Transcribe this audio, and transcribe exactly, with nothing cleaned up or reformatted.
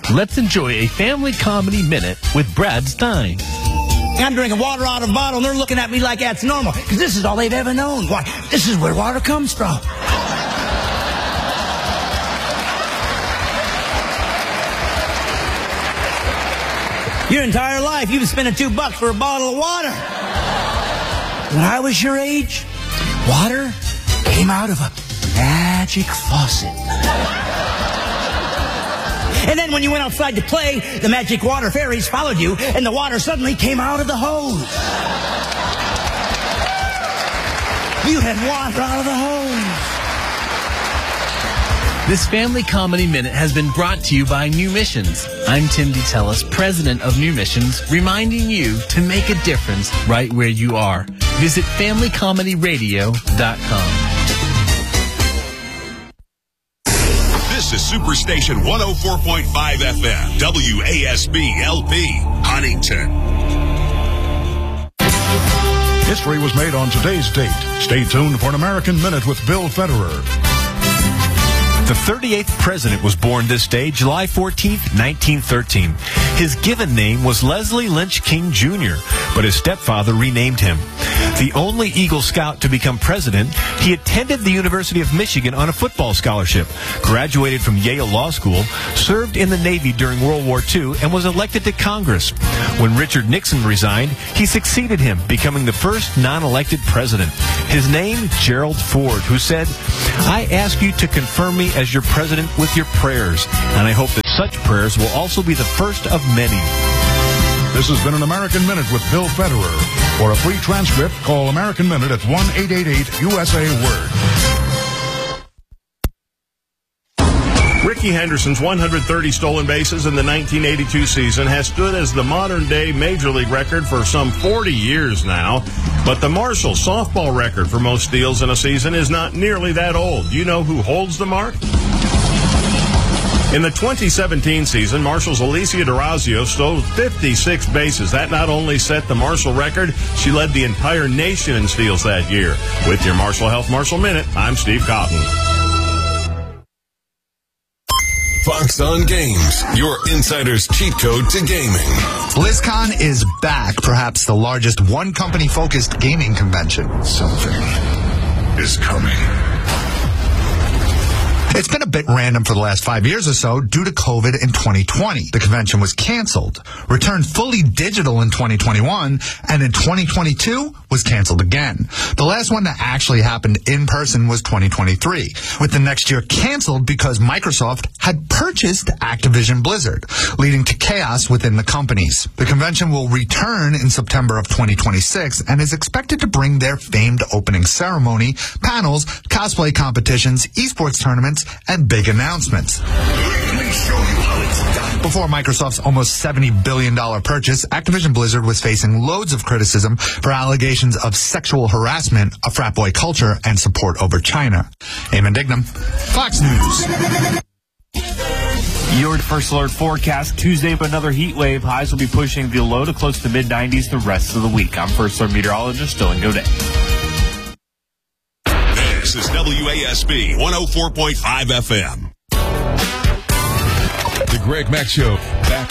Let's enjoy a family comedy minute with Brad Stein. I'm drinking water out of a bottle, and they're looking at me like that's normal, because this is all they've ever known. Why, this is where water comes from. Your entire life, you've been spending two bucks for a bottle of water. When I was your age, water came out of a magic faucet. And then when you went outside to play, the magic water fairies followed you, and the water suddenly came out of the hose. You had water out of the hose. This family comedy minute has been brought to you by New Missions. I'm Tim DeTellis, president of New Missions, reminding you to make a difference right where you are. Visit family comedy radio dot com. This is Superstation one oh four point five F M, W A S B L P, Huntington. History was made on today's date. Stay tuned for an American Minute with Bill Federer. The thirty-eighth president was born this day, July fourteenth, nineteen thirteen. His given name was Leslie Lynch King Junior, but his stepfather renamed him. The only Eagle Scout to become president, he attended the University of Michigan on a football scholarship, graduated from Yale Law School, served in the Navy during World War Two, and was elected to Congress. When Richard Nixon resigned, he succeeded him, becoming the first non-elected president. His name, Gerald Ford, who said, "I ask you to confirm me as your president with your prayers, and I hope that such prayers will also be the first of many." This has been an American Minute with Bill Federer. For a free transcript, call American Minute at one eight eight eight U S A Word. Rickey Henderson's one hundred thirty stolen bases in the nineteen eighty-two season has stood as the modern-day Major League record for some forty years now. But the Marshall softball record for most steals in a season is not nearly that old. Do you know who holds the mark? In the twenty seventeen season, Marshall's Alicia DeRazio stole fifty-six bases. That not only set the Marshall record, she led the entire nation in steals that year. With your Marshall Health Marshall Minute, I'm Steve Cotton. Fox on Games, your insider's cheat code to gaming. BlizzCon is back, perhaps the largest one-company-focused gaming convention. Something is coming. It's been a bit random for the last five years or so due to COVID in twenty twenty. The convention was canceled, returned fully digital in twenty twenty-one, and in twenty twenty-two was canceled again. The last one that actually happened in person was twenty twenty-three, with the next year canceled because Microsoft had purchased Activision Blizzard, leading to chaos within the companies. The convention will return in September of twenty twenty-six and is expected to bring their famed opening ceremony, panels, cosplay competitions, esports tournaments, and big announcements. Let me show you how it's done. Before Microsoft's almost seventy billion dollars purchase, Activision Blizzard was facing loads of criticism for allegations of sexual harassment, a frat boy culture, and support over China. Eamon Dignam, Fox News. Your First Alert forecast. Tuesday, but another heat wave. Highs will be pushing the low to close to mid nineties the rest of the week. I'm First Alert meteorologist Dylan Godet. This is W A S B one oh four point five F M. The Greg Mack Show. Back